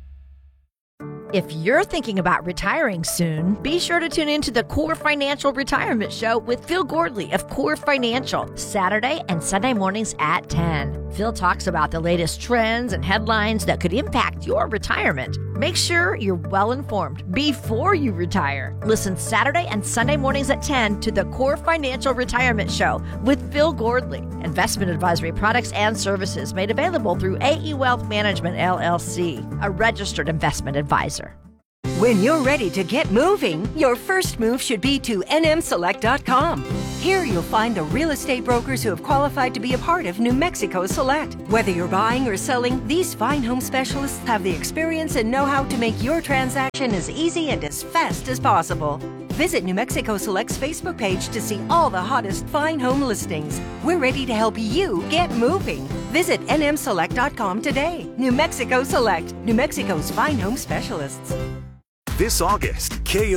If you're thinking about retiring soon, be sure to tune in to the Core Financial Retirement Show with Phil Gordley of Core Financial, Saturday and Sunday mornings at 10. Phil talks about the latest trends and headlines that could impact your retirement. Make sure you're well informed before you retire. Listen Saturday and Sunday mornings at 10 to the Core Financial Retirement Show with Phil Gordley. Investment advisory products and services made available through AE Wealth Management, LLC, a registered investment advisor. When you're ready to get moving, your first move should be to nmselect.com. Here you'll find the real estate brokers who have qualified to be a part of New Mexico Select. Whether you're buying or selling, these fine home specialists have the experience and know-how to make your transaction as easy and as fast as possible. Visit New Mexico Select's Facebook page to see all the hottest fine home listings. We're ready to help you get moving. Visit nmselect.com today. New Mexico Select, New Mexico's fine home specialists. This August,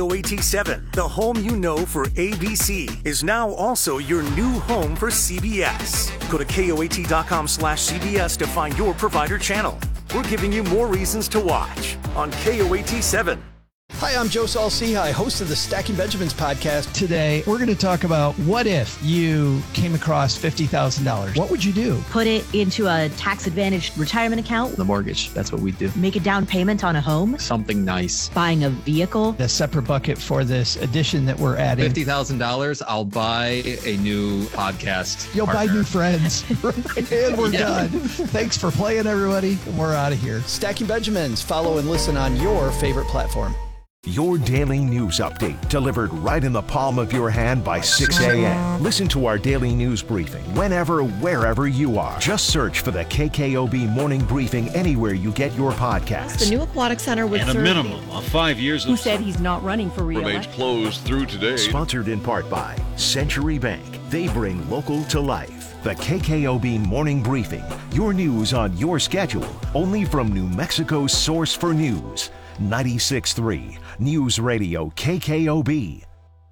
KOAT7, the home you know for ABC, is now also your new home for CBS. Go to KOAT.com/CBS to find your provider channel. We're giving you more reasons to watch on KOAT7. Hi, I'm Joe Saul-Sehy, host of the Stacking Benjamins podcast. Today, we're going to talk about what if you came across $50,000. What would you do? Put it into a tax-advantaged retirement account. The mortgage, that's what we do. Make a down payment on a home. Something nice. Buying a vehicle. A separate bucket for this addition that we're adding. $50,000, I'll buy a new podcast. You'll partner. buy new friends. And we're done. Thanks for playing, everybody. And we're out of here. Stacking Benjamins. Follow and listen on your favorite platform. Your daily news update delivered right in the palm of your hand by 6 a.m. Listen to our daily news briefing whenever, wherever you are. Just search for the KKOB Morning Briefing anywhere you get your podcasts. The new aquatic center would and a minimum of 5 years. Who said he's not running for re-election? Remains closed through today. Sponsored in part by Century Bank. They bring local to life. The KKOB Morning Briefing. Your news on your schedule. Only from New Mexico's source for news. 96.3 News Radio KKOB.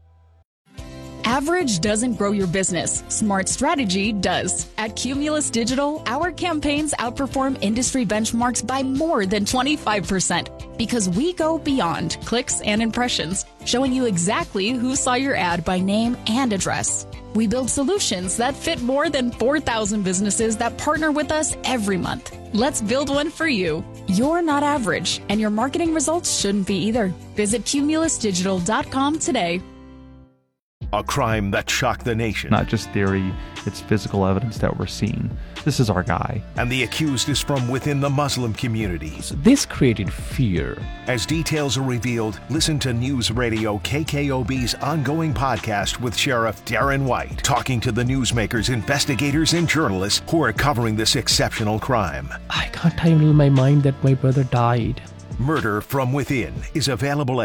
Average doesn't grow your business. Smart strategy does. At Cumulus Digital, our campaigns outperform industry benchmarks by more than 25% because we go beyond clicks and impressions, showing you exactly who saw your ad by name and address. We build solutions that fit more than 4,000 businesses that partner with us every month. Let's build one for you. You're not average, and your marketing results shouldn't be either. Visit cumulusdigital.com today. A crime that shocked the nation. Not just theory, it's physical evidence that we're seeing. This is our guy. And the accused is from within the Muslim community. So this created fear. As details are revealed, listen to News Radio KKOB's ongoing podcast with Sheriff Darren White, talking to the newsmakers, investigators, and journalists who are covering this exceptional crime. I can't handle in my mind that my brother died. Murder from Within is available at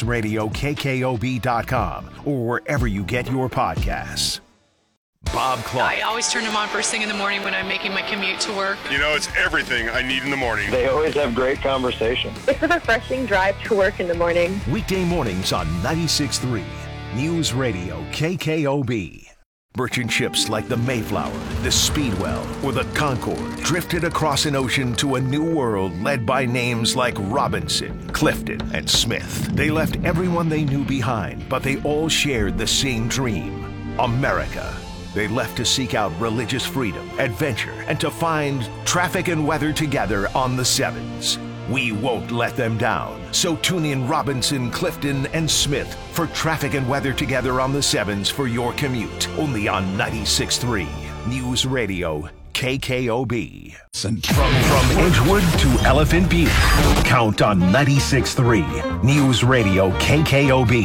newsradiokkob.com or wherever you get your podcasts. Bob Clark. I always turn them on first thing in the morning when I'm making my commute to work. You know, it's everything I need in the morning. They always have great conversation. It's a refreshing drive to work in the morning. Weekday mornings on 96.3 News Radio KKOB. Merchant ships like the Mayflower, the Speedwell, or the Concorde drifted across an ocean to a new world led by names like Robinson, Clifton, and Smith. They left everyone they knew behind, but they all shared the same dream, America. They left to seek out religious freedom, adventure, and to find traffic and weather together on the Sevens. We won't let them down. So tune in Robinson, Clifton, and Smith for traffic and weather together on the Sevens for your commute. Only on 96.3 News Radio KKOB. From Edgewood to Elephant Butte, count on 96.3 News Radio KKOB.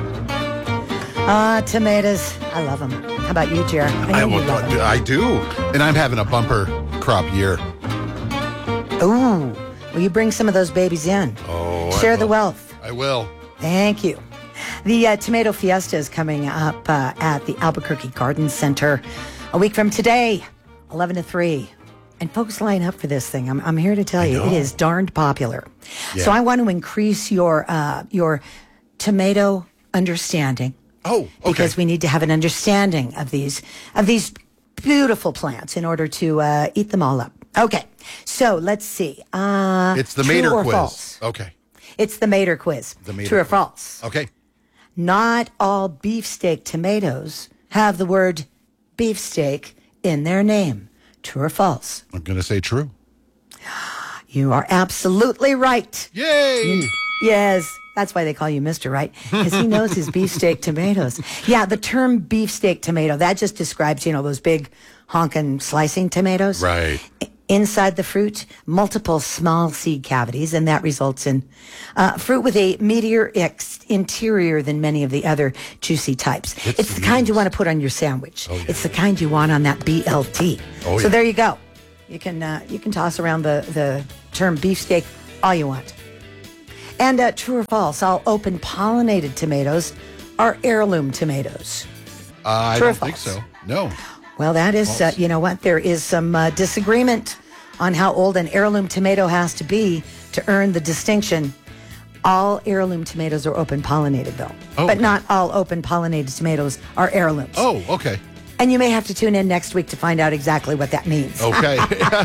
Tomatoes. I love them. How about you, Jer? I do. And I'm having a bumper crop year. Ooh. Will you bring some of those babies in? Oh, Share the wealth. I will. Thank you. The Tomato Fiesta is coming up at the Albuquerque Garden Center a week from today, 11 to 3. And folks line up for this thing. I'm here to tell you, it is darned popular. Yeah. So I want to increase your tomato understanding. Oh, okay. Because we need to have an understanding of these beautiful plants in order to eat them all up. Okay, so let's see. It's the Mater quiz. False? Okay. It's the Mater quiz. True or false? Okay. Not all beefsteak tomatoes have the word beefsteak in their name. True or false? I'm going to say true. You are absolutely right. Yay! Yes. That's why they call you Mr. Right, because he knows his beefsteak tomatoes. Yeah, the term beefsteak tomato, that just describes, those big honkin' slicing tomatoes. Right. Inside the fruit, multiple small seed cavities, and that results in fruit with a meatier interior than many of the other juicy types. It's the kind you want to put on your sandwich. Oh, yeah. It's the kind you want on that BLT. Oh, so there you go. You can toss around the term beefsteak all you want. And true or false, all open pollinated tomatoes are heirloom tomatoes. I don't think so. No. Well, that is, you know what? There is some disagreement on how old an heirloom tomato has to be to earn the distinction. All heirloom tomatoes are open pollinated, though. Oh, but not all open pollinated tomatoes are heirlooms. Oh, okay. And you may have to tune in next week to find out exactly what that means. Okay.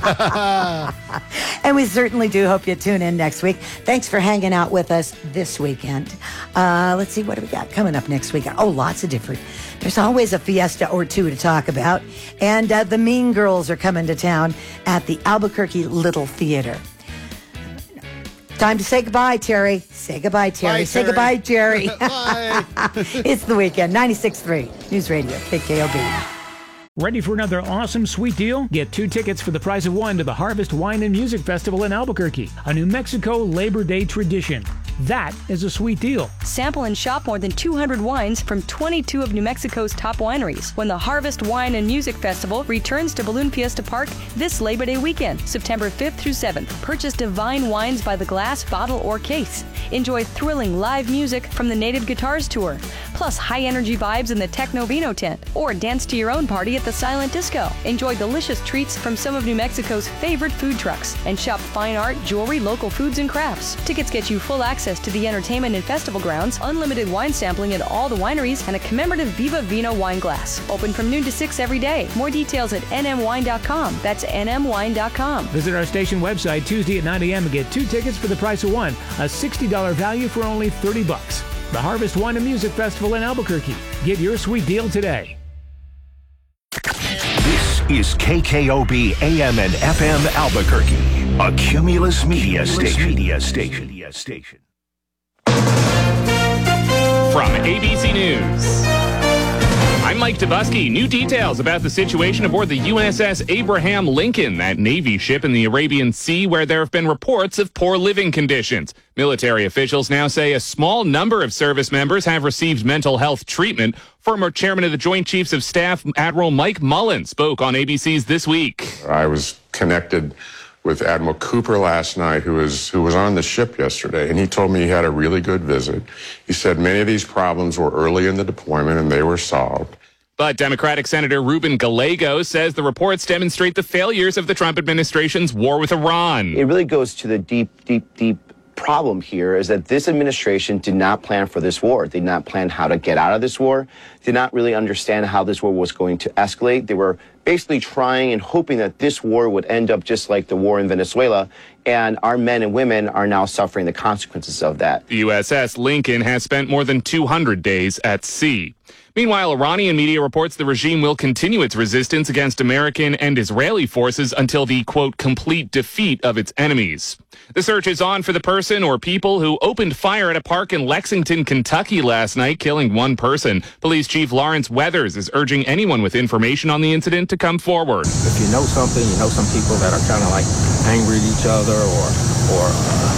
And we certainly do hope you tune in next week. Thanks for hanging out with us this weekend. Let's see, what do we got coming up next weekend? Oh, lots of different. There's always a fiesta or two to talk about. And the Mean Girls are coming to town at the Albuquerque Little Theater. Time to say goodbye, Terry. Say goodbye, Terry. Bye, say goodbye, Jerry. Bye. It's the weekend. 96.3 News Radio, KKOB. Ready for another awesome sweet deal? Get 2 tickets for the price of 1 to the Harvest Wine and Music Festival in Albuquerque, a New Mexico Labor Day tradition. That is a sweet deal. Sample and shop more than 200 wines from 22 of New Mexico's top wineries when the Harvest Wine and Music Festival returns to Balloon Fiesta Park this Labor Day weekend, September 5th through 7th. Purchase divine wines by the glass, bottle, or case. Enjoy thrilling live music from the Native Guitars Tour, plus high-energy vibes in the Techno Vino tent, or dance to your own party at the Silent Disco. Enjoy delicious treats from some of New Mexico's favorite food trucks, and shop fine art, jewelry, local foods, and crafts. Tickets get you full access to the entertainment and festival grounds, unlimited wine sampling at all the wineries, and a commemorative Viva Vino wine glass. Open from noon to 6 every day. More details at nmwine.com. That's nmwine.com. Visit our station website Tuesday at 9 a.m. and get 2 tickets for the price of 1, a $60 value for only $30. The Harvest Wine and Music Festival in Albuquerque. Get your sweet deal today. This is KKOB AM and FM Albuquerque, a Cumulus Media Station. From ABC News, I'm Mike Tabusky. New details about the situation aboard the USS Abraham Lincoln, that Navy ship in the Arabian Sea where there have been reports of poor living conditions. Military officials now say a small number of service members have received mental health treatment. Former chairman of the Joint Chiefs of Staff, Admiral Mike Mullen, spoke on ABC's This Week. I was connected with Admiral Cooper last night, who was on the ship yesterday, and he told me he had a really good visit. He said many of these problems were early in the deployment and they were solved. But Democratic Senator Ruben Gallego says the reports demonstrate the failures of the Trump administration's war with Iran. It really goes to the deep problem here is that this administration did not plan for this war. They did not plan how to get out of this war. Did not really understand how this war was going to escalate. They were basically trying and hoping that this war would end up just like the war in Venezuela, and our men and women are now suffering the consequences of that. The USS Lincoln has spent more than 200 days at sea. Meanwhile, Iranian media reports the regime will continue its resistance against American and Israeli forces until the, quote, complete defeat of its enemies. The search is on for the person or people who opened fire at a park in Lexington, Kentucky last night, killing 1 person. Police Chief Lawrence Weathers is urging anyone with information on the incident to come forward. If you know something, you know some people that are kind of like angry at each other or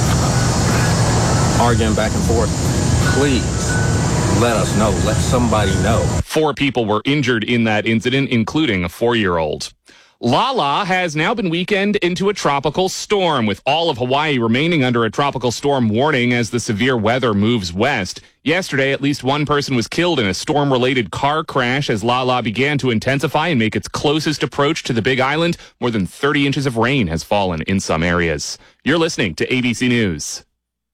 arguing back and forth, please let us know. Let somebody know. 4 people were injured in that incident, including a 4-year-old. Lala has now been weakened into a tropical storm, with all of Hawaii remaining under a tropical storm warning as the severe weather moves west. Yesterday, at least 1 person was killed in a storm-related car crash as Lala began to intensify and make its closest approach to the Big Island. More than 30 inches of rain has fallen in some areas. You're listening to ABC News.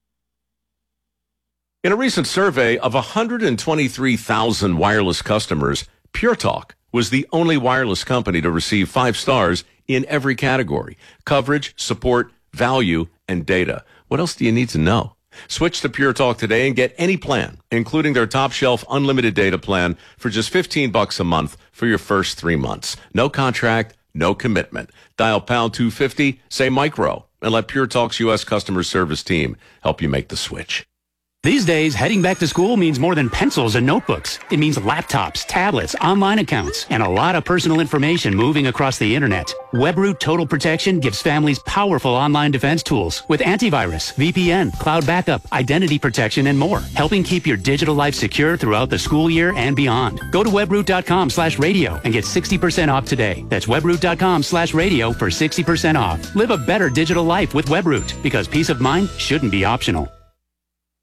In a recent survey of 123,000 wireless customers, Pure Talk was the only wireless company to receive 5 stars in every category: coverage, support, value, and data. What else do you need to know? Switch to Pure Talk today and get any plan, including their top shelf unlimited data plan, for just $15 a month for your first 3 months. No contract, no commitment. Dial pound 250, say micro. and let Pure Talk's U.S. customer service team help you make the switch. These days, heading back to school means more than pencils and notebooks. It means laptops, tablets, online accounts, and a lot of personal information moving across the internet. WebRoot Total Protection gives families powerful online defense tools with antivirus, VPN, cloud backup, identity protection, and more, helping keep your digital life secure throughout the school year and beyond. Go to webroot.com/radio and get 60% off today. That's webroot.com/radio for 60% off. Live a better digital life with WebRoot, because peace of mind shouldn't be optional.